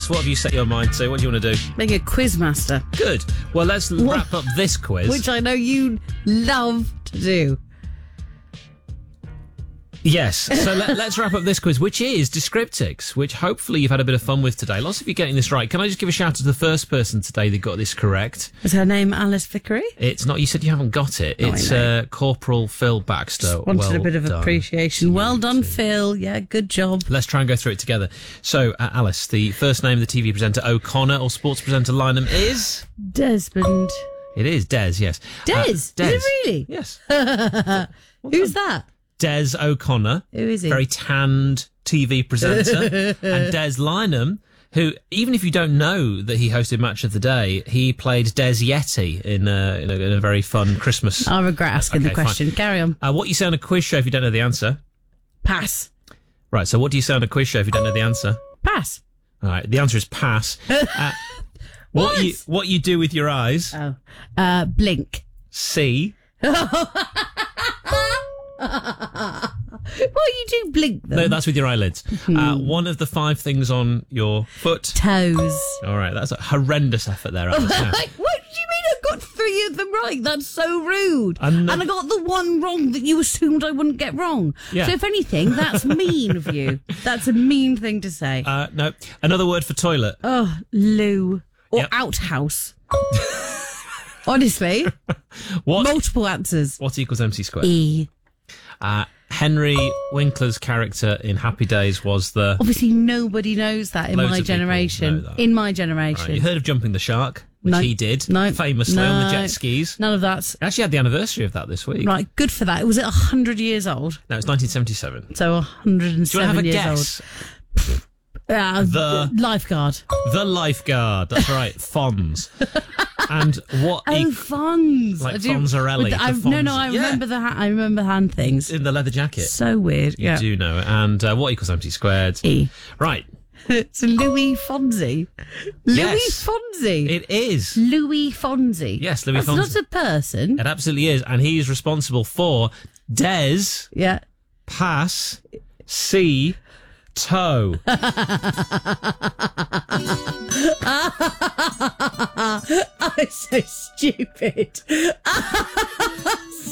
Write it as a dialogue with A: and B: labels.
A: Alice, what have you set your mind to? What do you want to do?
B: Being a quizmaster.
A: Good. Well, let's wrap up this quiz.
B: Which I know you love to do.
A: Yes, so let's wrap up this quiz, which is Descriptics, which hopefully you've had a bit of fun with today. Lots of you getting this right. Can I just give a shout out to the first person today that got this correct?
B: Is her name Alice Vickery?
A: It's not, you said you haven't got it.
B: No,
A: It's Corporal Phil Baxter.
B: Just wanted a bit of
A: done.
B: appreciation. Well done, Phil. Yeah, good job.
A: Let's try and go through it together. So, Alice, the first name of the TV presenter O'Connor or sports presenter Lynham is?
B: Desmond.
A: It is Des, yes.
B: Des? Is it really?
A: Yes.
B: Who's that?
A: Des O'Connor.
B: Who is he?
A: Very tanned TV presenter. And Des Lynham, who, even if you don't know that he hosted Match of the Day, he played Des Yeti in a very fun Christmas.
B: I regret asking the question.
A: Fine.
B: Carry on.
A: What you say on a quiz show if you don't know the answer?
B: Pass.
A: Right, so what do you say on a quiz show if you don't know the answer?
B: Pass.
A: All right, the answer is pass. What you do with your eyes?
B: Oh. Blink.
A: See.
B: What you do, blink them?
A: No, that's with your eyelids. One of the 5 things on your foot.
B: Toes.
A: All right, that's a horrendous effort there, Alice. Yeah.
B: What do you mean I got 3 of them right? That's so rude.
A: And
B: I got the one wrong that you assumed I wouldn't get wrong.
A: Yeah.
B: So if anything, that's mean of you. That's a mean thing to say.
A: No, another word for toilet.
B: Oh, loo. Or
A: Yep.
B: outhouse. Honestly. Multiple answers.
A: What equals MC squared?
B: E.
A: Henry Winkler's character in Happy Days was the...
B: Obviously, nobody knows that in
A: Loads
B: my
A: of people
B: generation.
A: know that.
B: In my
A: Right,
B: generation.
A: you heard of Jumping the Shark, which
B: No.
A: he did
B: No.
A: famously on the
B: No.
A: jet skis.
B: None of that.
A: Actually had the anniversary of that this week.
B: Right, good for that. Was it 100 years old?
A: No, it's 1977.
B: So 107
A: Do you want to have a
B: years
A: guess?
B: old.
A: The
B: lifeguard.
A: The lifeguard. That's right, Fonz. And what...
B: Fonz.
A: Like
B: I do-
A: Fonzarelli,
B: with the-
A: the
B: I
A: Fonz.
B: remember I remember hand things.
A: in the leather jacket.
B: So weird.
A: You do know it. And what equals MC squared?
B: E.
A: Right.
B: It's Louis Fonzi.
A: Yes.
B: Louis Fonzi.
A: It is.
B: Louis Fonzi.
A: Yes, Louis
B: That's
A: Fonzi.
B: not a person.
A: It absolutely is. And he is responsible for Des,
B: Yeah.
A: Pass, C, Toe.
B: I'm so stupid.